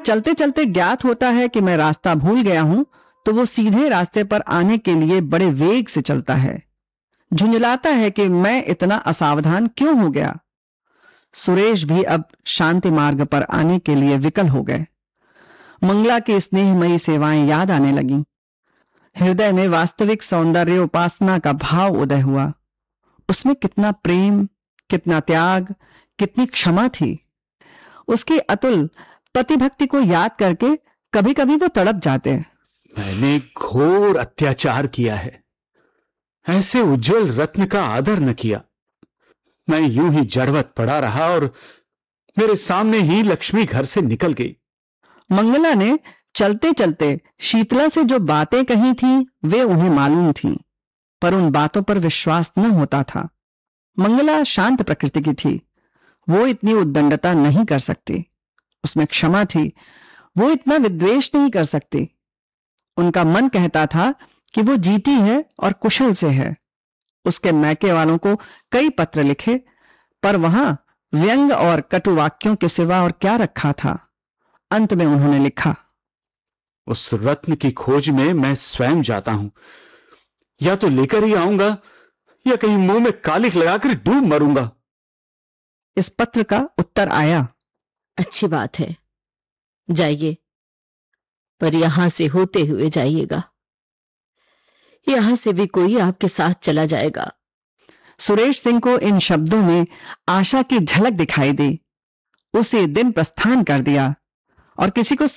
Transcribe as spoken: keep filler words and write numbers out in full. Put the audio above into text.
चलते चलते ज्ञात होता है कि मैं रास्ता भूल गया हूं तो वो सीधे रास्ते पर आने के लिए बड़े वेग से चलता है। झुंझलाता है कि मैं इतना असावधान क्यों हो गया। सुरेश भी अब शांति मार्ग पर आने के लिए विकल हो गए। मंगला की स्नेहमयी सेवाएं याद आने लगी। हृदय में वास्तविक सौंदर्य उपासना का भाव उदय हुआ। उसमें कितना प्रेम, कितना त्याग, कितनी क्षमा थी। उसकी अतुल पतिभक्ति को याद करके कभी कभी वो तड़प जाते। मैंने घोर अत्याचार किया है, ऐसे उज्जवल रत्न का आदर न किया। मैं यूं ही जड़वत पड़ा रहा और मेरे सामने ही लक्ष्मी घर से निकल गई। मंगला ने चलते चलते शीतला से जो बातें कही थीं वे उन्हें मालूम थीं, पर उन बातों पर विश्वास न होता था। मंगला शांत प्रकृति की थी, वो इतनी उद्दंडता नहीं कर सकती। उसमें क्षमा थी, वो इतना विद्वेष नहीं कर सकती। उनका मन कहता था कि वो जीती है और कुशल से है। उसके मैके वालों को कई पत्र लिखे, पर वहां व्यंग और कटु वाक्यों के सिवा और क्या रखा था। अंत में उन्होंने लिखा, उस रत्न की खोज में मैं स्वयं जाता हूं, या तो लेकर ही आऊंगा या कहीं मुंह में कालिख लगाकर डूब मरूंगा। इस पत्र का उत्तर आया, अच्छी बात है, जाइए, पर यहां से होते हुए जाइएगा। यहां से भी कोई आपके साथ चला जाएगा। सुरेश सिंह को इन शब्दों में आशा की झलक दिखाई दी। उसी दिन प्रस्थान कर दिया और किसी को